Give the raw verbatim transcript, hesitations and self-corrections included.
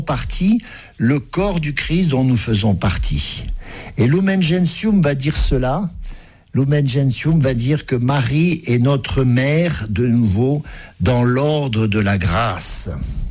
partie le corps du Christ dont nous faisons partie. Et Lumen Gentium va dire cela. Lumen Gentium va dire que Marie est notre mère de nouveau dans l'ordre de la grâce.